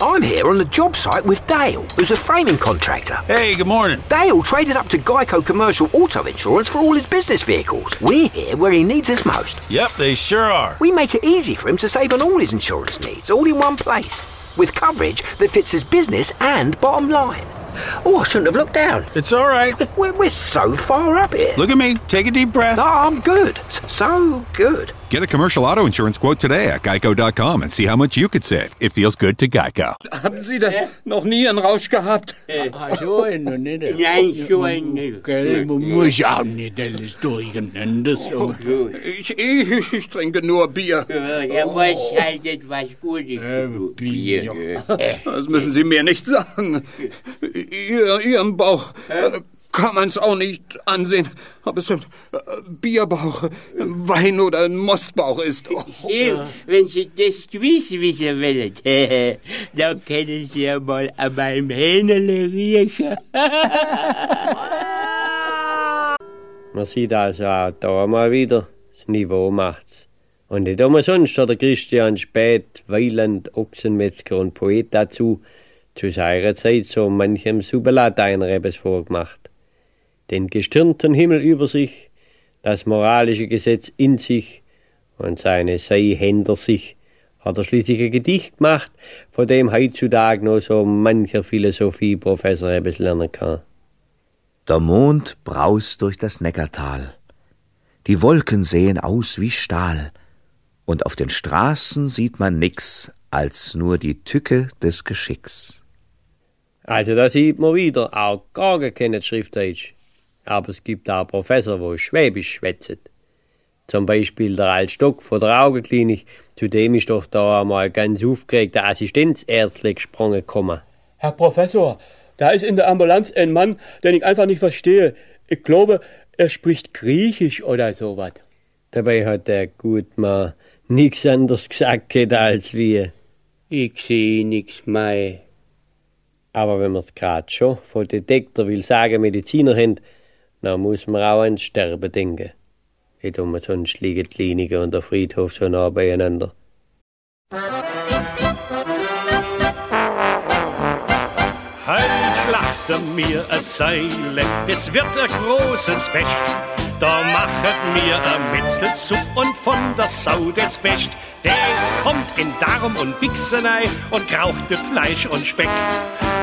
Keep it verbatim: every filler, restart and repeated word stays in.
I'm here on the job site with Dale, who's a framing contractor. Hey, good morning. Dale traded up to Geico Commercial Auto Insurance for all his business vehicles. We're here where he needs us most. Yep, they sure are. We make it easy for him to save on all his insurance needs, all in one place, with coverage that fits his business and bottom line. Oh, I shouldn't have looked down. It's all right. We're, we're so far up here. Look at me. Take a deep breath. Oh, I'm good. So good. Get a commercial auto insurance quote today at geico dot com and see how much you could save. It feels good to Geico. Haben Sie da ja. noch nie einen Rausch gehabt? Ach, so einen nicht. Nein, so einen nicht. Man muss auch nicht alles durcheinander so. Ich, ich, ich trinke nur Bier. Ja, muss halt etwas Gutes. Äh, Bier. Das müssen Sie mir nicht sagen. Ihr, Ihrem Bauch äh, kann man es auch nicht ansehen, ob es ein äh, Bierbauch, ein Wein- oder ein Mostbauch ist. Oh. Ja, wenn Sie das gewiss wissen wollen, dann können Sie ja mal an meinem Hähnele riechen. Man sieht also auch da mal wieder, das Niveau macht's. Und nicht umsonst hat der Christian Späth, Weiland, Ochsenmetzger und Poet dazu zu seiner Zeit so manchem Superlateinrebes vorgemacht. Den gestirnten Himmel über sich, das moralische Gesetz in sich und seine Sei hinter sich, hat er schließlich ein Gedicht gemacht, von dem heutzutage noch so mancher Philosophieprofessor etwas lernen kann. Der Mond braust durch das Neckartal, die Wolken sehen aus wie Stahl, und auf den Straßen sieht man nix als nur die Tücke des Geschicks. Also da sieht man wieder, auch gar kein Schriftdeutsch. Aber es gibt auch Professor, wo Schwäbisch schwätzen. Zum Beispiel der Altstock von der Augenklinik, zu dem ist doch da einmal ganz aufgeregter Assistenzärztlich gesprungen gekommen. Herr Professor, da ist in der Ambulanz ein Mann, den ich einfach nicht verstehe. Ich glaube, er spricht Griechisch oder sowas. Dabei hat der Gutmann nichts anderes gesagt als wie: Ich sehe nichts mehr. Aber wenn man es gerade schon von Detektor will sagen, Mediziner haben, dann muss man auch ans Sterben denken. Nicht umsonst liegen die Kliniken und der Friedhof so nah beieinander. Heut schlachten wir a Seile, es wird ein großes Fest. Da machet mir a Metzelsupp und von der Sau das Best. Das kommt in Darm und Bixenei und kraucht mit Fleisch und Speck.